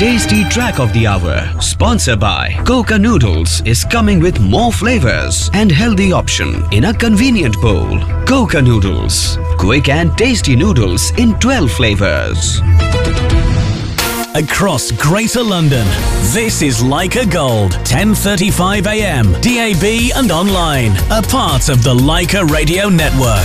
tasty track of the hour, sponsored by Coca Noodles, is coming with more flavors and healthy option in a convenient bowl. Coca Noodles, quick and tasty noodles in 12 flavors. Across Greater London, this is Leica Gold, 10:35 a.m, DAB and online, a part of the Leica Radio Network.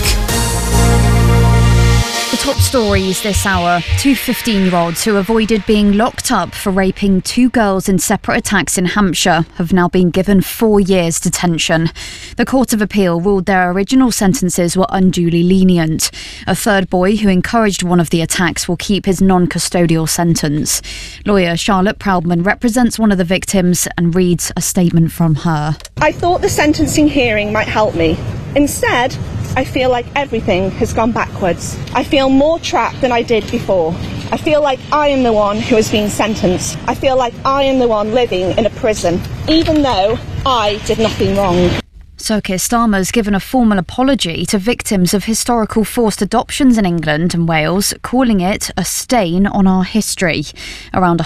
The top stories this hour. 2 15-year-olds who avoided being locked up for raping 2 girls in separate attacks in Hampshire have now been given 4 years detention. The Court of Appeal ruled their original sentences were unduly lenient. A third boy who encouraged one of the attacks will keep his non-custodial sentence. Lawyer Charlotte Proudman represents one of the victims and reads a statement from her. I thought the sentencing hearing might help me. Instead, I feel like everything has gone backwards. I feel more trapped than I did before. I feel like I am the one who has been sentenced. I feel like I am the one living in a prison, even though I did nothing wrong. Sir Keir Starmer's given a formal apology to victims of historical forced adoptions in England and Wales, calling it a stain on our history. Around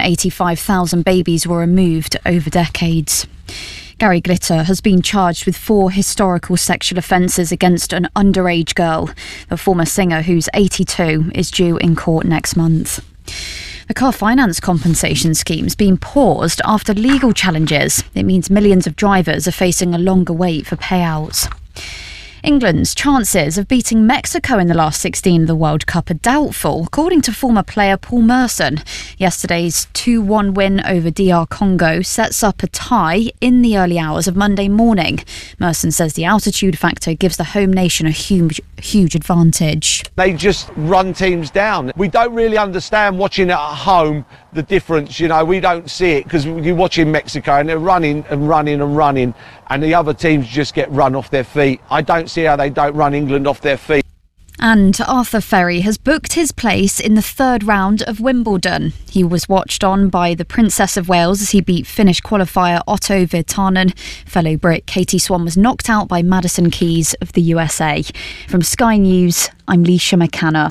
185,000 babies were removed over decades. Gary Glitter has been charged with 4 historical sexual offences against an underage girl. The former singer, who's 82, is due in court next month. The car finance compensation scheme's been paused after legal challenges. It means millions of drivers are facing a longer wait for payouts. England's chances of beating Mexico in the last 16 of the World Cup are doubtful, according to former player Paul Merson. Yesterday's 2-1 win over DR Congo sets up a tie in the early hours of Monday morning. Merson says the altitude factor gives the home nation a huge advantage. They just run teams down. We don't really understand watching it at home, the difference, we don't see it because you watch in Mexico and they're running and running and running and the other teams just get run off their feet. I don't see how they don't run England off their feet. And Arthur Ferry has booked his place in the 3rd round of Wimbledon. He was watched on by the Princess of Wales as he beat Finnish qualifier Otto Virtanen. Fellow Brit Katie Swan was knocked out by Madison Keys of the USA. From Sky News, I'm Leisha McCanna.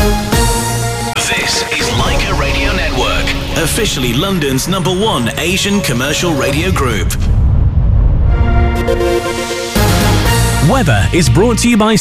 This is Leica Radio Network, officially London's #1 Asian commercial radio group. Weather is brought to you by